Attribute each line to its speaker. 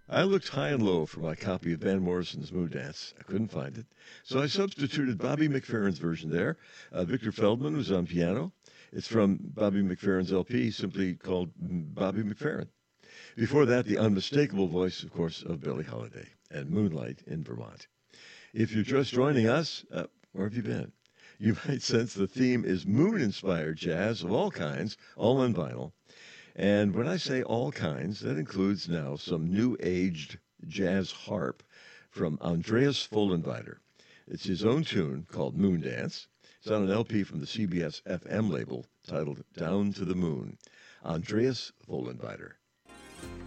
Speaker 1: I looked high and low for my copy of Van Morrison's Moon Dance. I couldn't find it. So I substituted Bobby McFerrin's version there. Victor Feldman was on piano. It's from Bobby McFerrin's LP, simply called Bobby McFerrin. Before that, the unmistakable voice, of course, of Billie Holiday and Moonlight in Vermont. If you're just joining us, where have you been? You might sense the theme is moon-inspired jazz of all kinds, all on vinyl. And when I say all kinds, that includes now some new-aged jazz harp from Andreas Vollenweider. It's his own tune called Moon Dance. It's on an LP from the CBS FM label titled Down to the Moon. Andreas Vollenweider.